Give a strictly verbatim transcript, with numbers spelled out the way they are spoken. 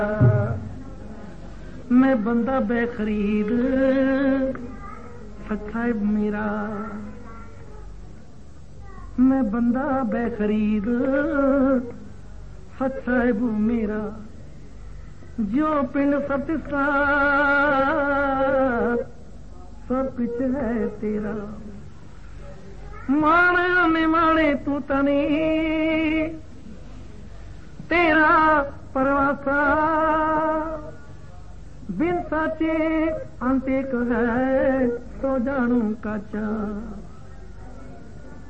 मैं बंदा बेखरीद साहिब मेरा, मैं बंदा बेखरीद साहिब मेरा, जो पिंड सतिसा सब कुछ है तेरा। माने में माने तू तनी तेरा परवासा, बिन साचे अंतिक है तो जानू काचा।